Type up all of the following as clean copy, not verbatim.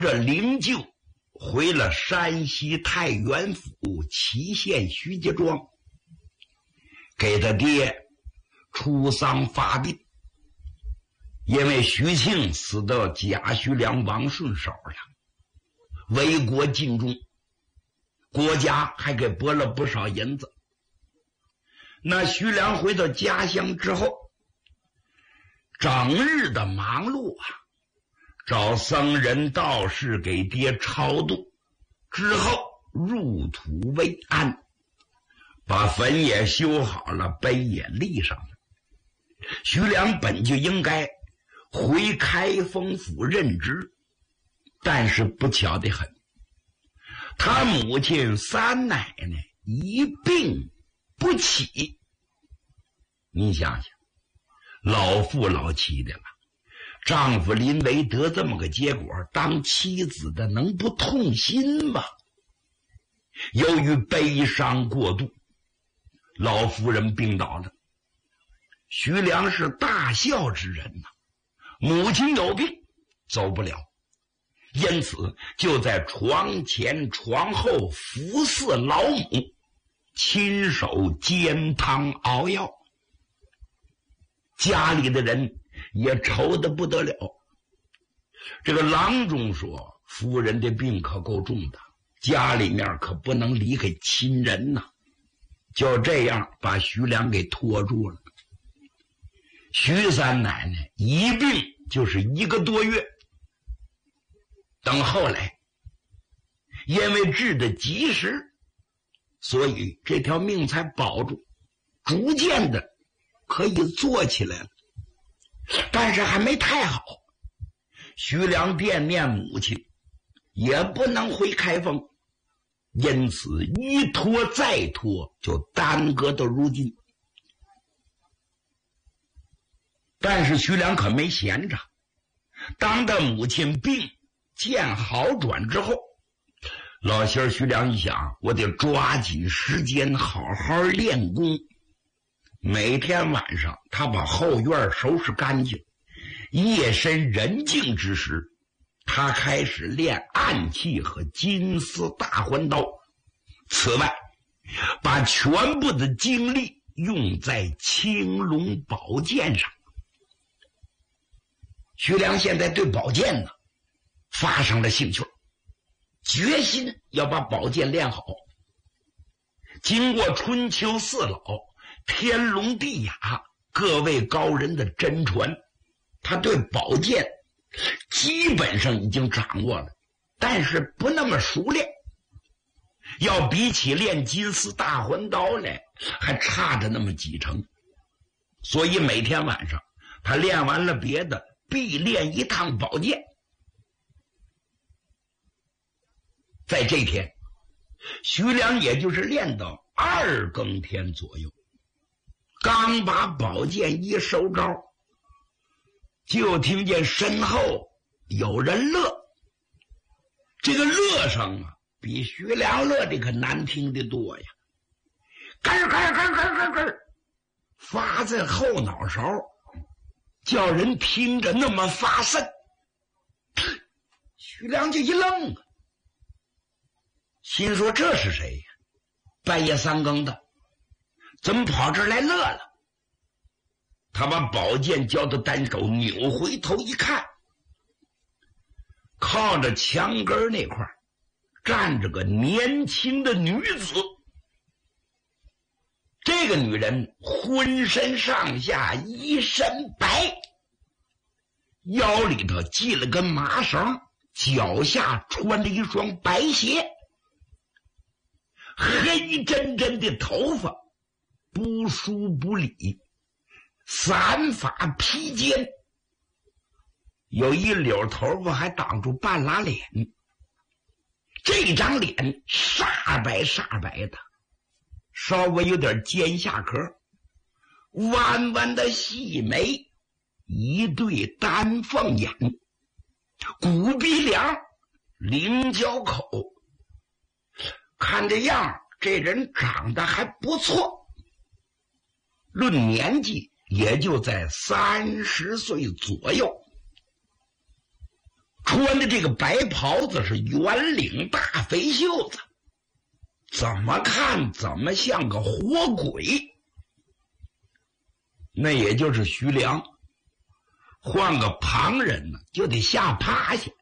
这灵柩回了山西太原府祁县徐家庄，给他爹出丧发殡。因为徐庆死到贾徐良、王顺手了，为国尽忠，国家还给拨了不少银子。那徐良回到家乡之后，整日的忙碌啊，找僧人道士给爹超度，之后入土为安，把坟也修好了，碑也立上了。徐良本就应该回开封府任职，但是不巧得很，他母亲三奶奶一病不起。你想想，老夫老妻的了，丈夫临危得这么个结果，当妻子的能不痛心吗？由于悲伤过度，老夫人病倒了。徐良是大孝之人呐，母亲有病走不了，因此就在床前床后服侍老母，亲手煎汤熬药。家里的人也愁得不得了。这个郎中说，夫人的病可够重的，家里面可不能离开亲人呐。就这样把徐良给拖住了。徐三奶奶一病就是1个多月，等后来因为治得及时，所以这条命才保住，逐渐的可以做起来了。但是还没太好，徐良惦念母亲，也不能回开封，因此一拖再拖，就耽搁到如今。但是徐良可没闲着，当他母亲病见好转之后，老仙儿徐良一想，我得抓紧时间好好练功。每天晚上他把后院收拾干净，夜深人静之时，他开始练暗器和金丝大环刀。此外，把全部的精力用在青龙宝剑上。徐良现在对宝剑呢发生了兴趣，决心要把宝剑练好。经过春秋四老、天龙地雅各位高人的真传，他对宝剑基本上已经掌握了，但是不那么熟练，要比起练金丝大环刀来还差着那么几成。所以每天晚上他练完了别的，必练一趟宝剑。在这天，徐良也就是练到2更天左右，刚把宝剑一收招，就听见身后有人乐。这个乐声啊，比徐良乐的可难听的多呀，咯咯咯咯咯咯，发在后脑勺，叫人听着那么发瘆。徐良就一愣啊，心说这是谁呀？半夜3更的，怎么跑这儿来乐了？他把宝剑交到单手，扭回头一看，靠着墙根那块站着个年轻的女子。这个女人浑身上下一身白，腰里头系了根麻绳，脚下穿着一双白鞋，黑真真的头发不梳不理，散发披肩，有一绺头发还挡住半拉脸。这张脸煞白煞白的，稍微有点尖下壳，弯弯的细眉，一对丹凤眼，骨鼻梁，菱角口，看这样这人长得还不错，论年纪也就在30岁左右。 穿的这个白袍子是圆领大肥袖子，怎么看怎么像个活鬼。那也就是徐良，换个旁人呢就得吓趴下。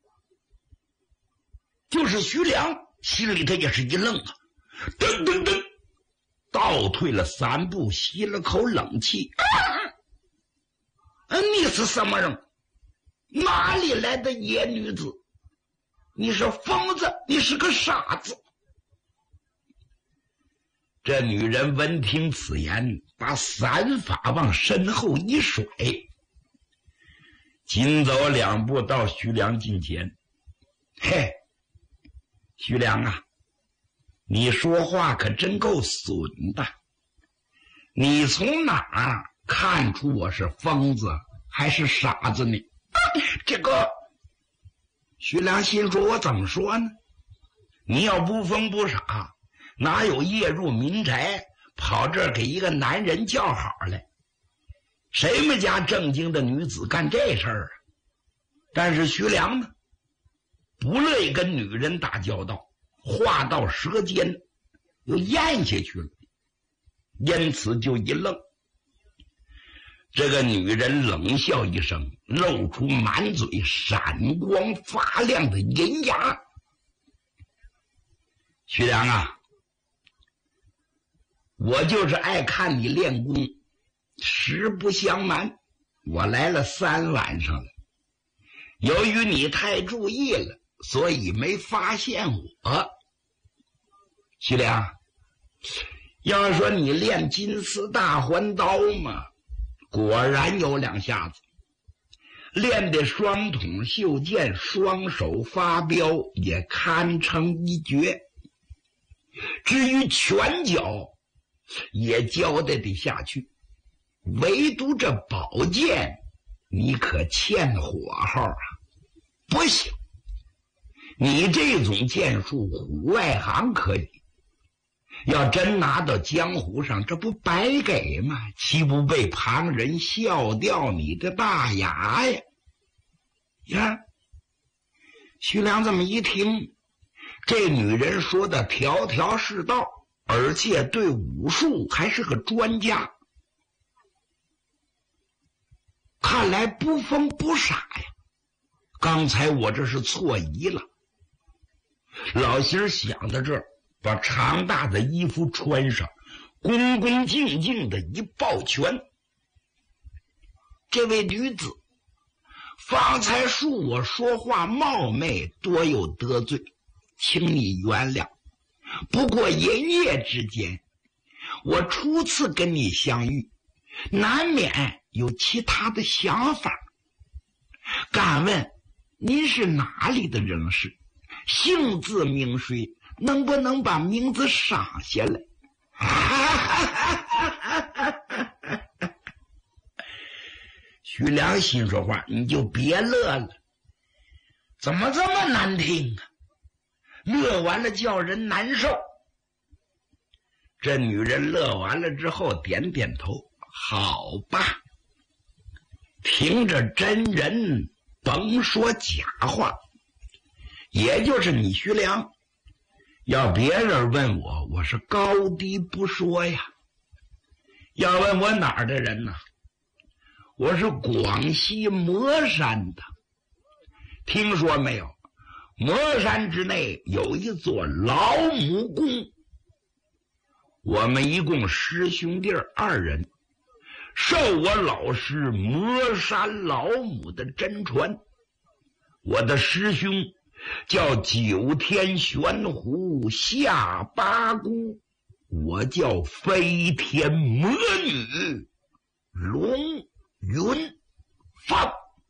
就是徐良心里他也是一愣啊，噔噔噔倒退了3步，吸了口冷气。你是什么人？哪里来的野女子？你是疯子，你是个傻子。这女人闻听此言，把伞法往身后一甩，紧走2步到徐良近前。嘿，徐良啊，你说话可真够损的。你从哪儿看出我是疯子还是傻子呢？这个徐良心说，我怎么说呢？你要不疯不傻，哪有夜入民宅跑这儿给一个男人叫好来？谁们家正经的女子干这事儿啊？但是徐良呢，不乐意跟女人打交道，话到舌尖又咽下去了，因此就一愣。这个女人冷笑一声，露出满嘴闪光发亮的银牙。徐良啊，我就是爱看你练功，实不相瞒，我来了3晚上了。由于你太注意了，所以没发现我。徐良，要说你练金丝大环刀嘛，果然有2下子，练的双筒袖剑，双手发镖，也堪称一绝。至于拳脚，也教得下去，唯独这宝剑，你可欠火候啊！不行，你这种剑术虎外行可以，要真拿到江湖上，这不白给吗？岂不被旁人笑掉你的大牙呀？呀，徐良这么一听，这女人说的条条是道，而且对武术还是个专家，看来不疯不傻呀。刚才我这是错疑了。老心想到这儿，把长大的衣服穿上，恭恭敬敬的一抱拳。这位女子，方才恕我说话冒昧，多有得罪，请你原谅。不过一夜之间，我初次跟你相遇，难免有其他的想法。敢问您是哪里的人士？姓字名谁？能不能把名字赏下来？徐良心说话，你就别乐了，怎么这么难听啊？乐完了叫人难受。这女人乐完了之后点点头，好吧，听着真人甭说假话。也就是你徐良，要别人问我，我是高低不说呀。要问我哪儿的人呢？我是广西磨山的。听说没有？磨山之内有一座老母宫，我们一共师兄弟2人，受我老师磨山老母的真传。我的师兄叫九天玄狐下八姑，我叫飞天魔女龙云芳。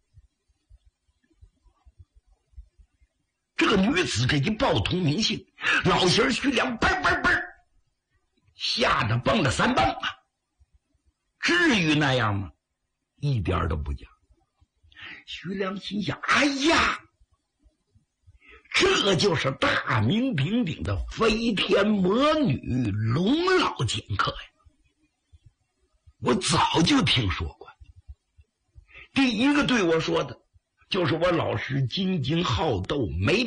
这个女子这一报通名姓，老仙徐良嘣嘣嘣吓得蹦了3蹦啊！至于那样吗？一点都不假。徐良心想，哎呀，这就是大名鼎鼎的飞天魔女龙老剑客呀！我早就听说过。第一个对我说的， 就是我老师斤斤好斗，没